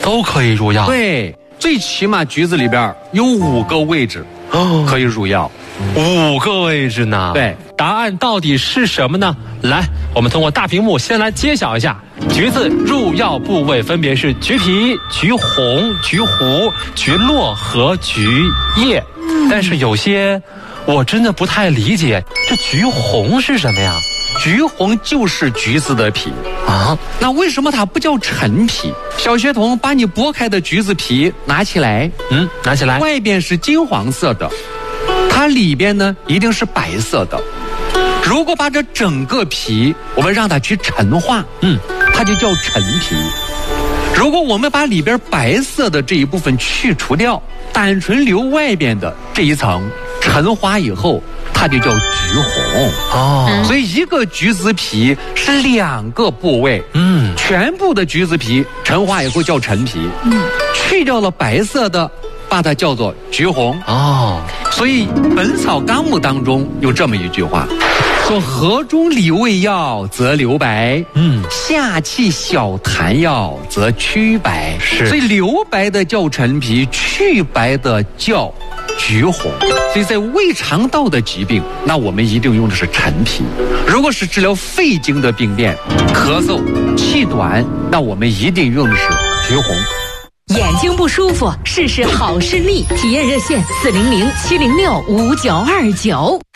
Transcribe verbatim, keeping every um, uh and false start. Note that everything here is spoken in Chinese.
都可以入药。 对，最起码橘子里边有五个位置哦， 可以入药。 五个位置呢？ 对， 答案到底是什么呢？来，我们通过大屏幕先来揭晓一下。橘子入药部位分别是橘皮、橘红、橘核、橘络和橘叶。嗯、但是有些我真的不太理解，这橘红是什么呀？ 橘红就是橘子的皮啊， 那为什么它不叫陈皮？小学童，把你剥开的橘子皮拿起来， 嗯，拿起来， 外边是金黄色的，它里边呢一定是白色的。如果把这整个皮我们让它去陈化，嗯，它就叫陈皮。如果我们把里边白色的这一部分去除掉，单纯留外边的这一层，陈化以后它就叫橘红哦。所以一个橘子皮是两个部位，嗯，全部的橘子皮陈化以后叫陈皮，嗯，去掉了白色的，把它叫做橘红哦。所以《本草纲目》当中有这么一句话，说河中里味药则留白，嗯，下气小痰药则祛白。是，所以留白的叫陈皮，祛白的叫橘红。所以在胃肠道的疾病，那我们一定用的是陈皮。如果是治疗肺经的病变，咳嗽、气短，那我们一定用的是橘红。 眼睛不舒服，试试好视力，体验热线四零零七零六五九二九。